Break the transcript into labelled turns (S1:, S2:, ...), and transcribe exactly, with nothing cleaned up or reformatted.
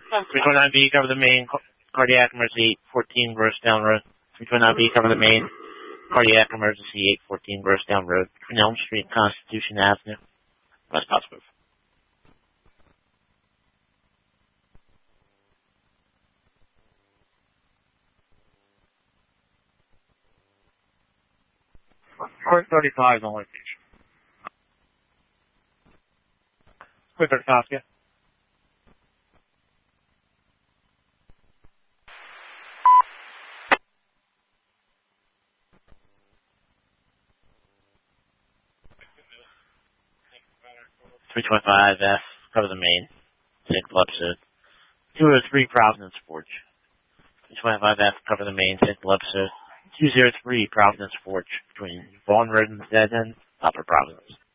S1: three twenty-nine B, cover the main. Cardiac emergency, eight fourteen Gross Down Road. three twenty-nine B, cover the main. Cardiac emergency, eight fourteen Gross Down Road. Between Elm Street and Constitution Avenue. West Pottsmouth. Court thirty-five is on location. Court thirty-five, yeah. three twenty-five F, cover the main. Saint Episode. two oh three Providence Forge. three twenty-five F, cover the main. Saint Episode. two oh three Providence Forge between Vaughan Road and the Dead End, Upper Providence.